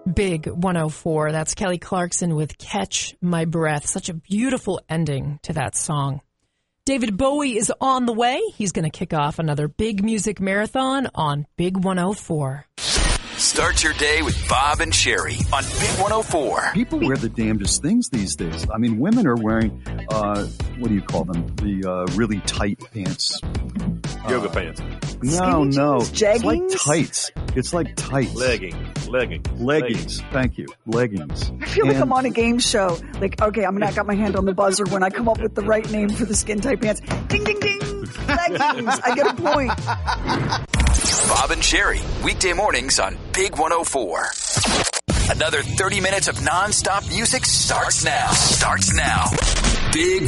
Big 104. That's Kelly Clarkson with Catch My Breath. Such a beautiful ending to that song. David Bowie is on the way. He's going to kick off another big music marathon on Big 104. Start your day with Bob and Sherry on Big 104. People wear the damnedest things these days. I mean, women are wearing, what do you call them? The really tight pants. Yoga pants. No. Jeggings? It's like tights. It's like tights. Leggings. Thank you. Leggings. I feel like I'm on a game show. Like, okay, I got my hand on the buzzer when I come up with the right name for the skin tight pants. Ding, ding, ding. Leggings. I get a point. Bob and Sherry, weekday mornings on Big 104. Another 30 minutes of nonstop music starts now. Big